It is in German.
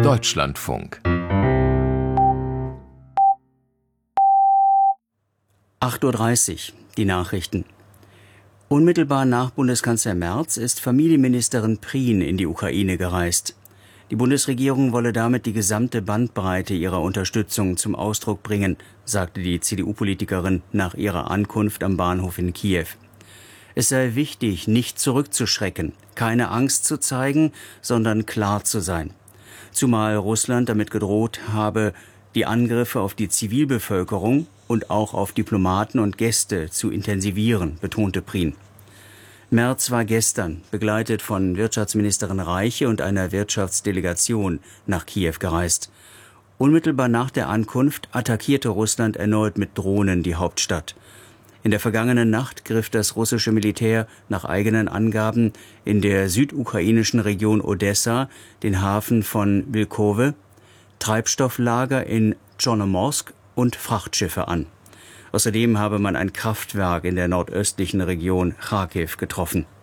Deutschlandfunk 8:30 Uhr, die Nachrichten. Unmittelbar nach Bundeskanzler Merz ist Familienministerin Prien in die Ukraine gereist. Die Bundesregierung wolle damit die gesamte Bandbreite ihrer Unterstützung zum Ausdruck bringen, sagte die CDU-Politikerin nach ihrer Ankunft am Bahnhof in Kiew. Es sei wichtig, nicht zurückzuschrecken, keine Angst zu zeigen, sondern klar zu sein. Zumal Russland damit gedroht habe, die Angriffe auf die Zivilbevölkerung und auch auf Diplomaten und Gäste zu intensivieren, betonte Prien. Merz war gestern, begleitet von Wirtschaftsministerin Reiche und einer Wirtschaftsdelegation, nach Kiew gereist. Unmittelbar nach der Ankunft attackierte Russland erneut mit Drohnen die Hauptstadt. In der vergangenen Nacht griff das russische Militär nach eigenen Angaben in der südukrainischen Region Odessa den Hafen von Wilkowe, Treibstofflager in Tschornomorsk und Frachtschiffe an. Außerdem habe man ein Kraftwerk in der nordöstlichen Region Charkiw getroffen.